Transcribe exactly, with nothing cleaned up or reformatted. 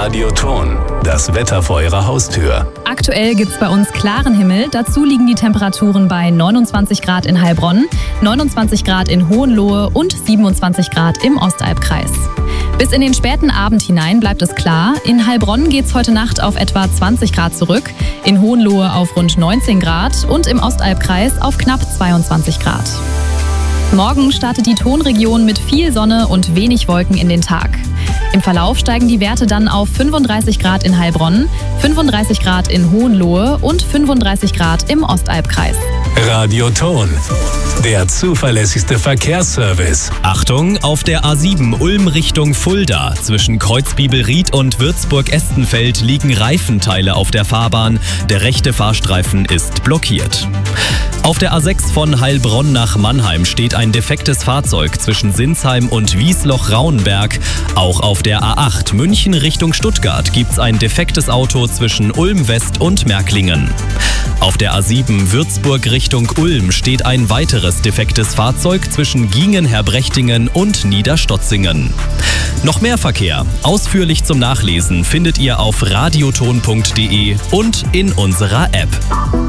Radioton, das Wetter vor Ihrer Haustür. Aktuell gibt's bei uns klaren Himmel. Dazu liegen die Temperaturen bei neunundzwanzig Grad in Heilbronn, neunundzwanzig Grad in Hohenlohe und siebenundzwanzig Grad im Ostalbkreis. Bis in den späten Abend hinein bleibt es klar. In Heilbronn geht's heute Nacht auf etwa zwanzig Grad zurück, in Hohenlohe auf rund neunzehn Grad und im Ostalbkreis auf knapp zweiundzwanzig Grad. Morgen startet die Tonregion mit viel Sonne und wenig Wolken in den Tag. Im Verlauf steigen die Werte dann auf fünfunddreißig Grad in Heilbronn, fünfunddreißig Grad in Hohenlohe und fünfunddreißig Grad im Ostalbkreis. Radioton, der zuverlässigste Verkehrsservice. Achtung, auf der A sieben Ulm Richtung Fulda. Zwischen Kreuzbibelried und Würzburg-Estenfeld liegen Reifenteile auf der Fahrbahn. Der rechte Fahrstreifen ist blockiert. Auf der A sechs von Heilbronn nach Mannheim steht ein defektes Fahrzeug zwischen Sinsheim und Wiesloch-Rauenberg. Auch auf der A acht München Richtung Stuttgart gibt's ein defektes Auto zwischen Ulm West und Märklingen. Auf der A sieben Würzburg Richtung Ulm steht ein weiteres defektes Fahrzeug zwischen Giengen-Herbrechtingen und Niederstotzingen. Noch mehr Verkehr, ausführlich zum Nachlesen, findet ihr auf radioton punkt de und in unserer App.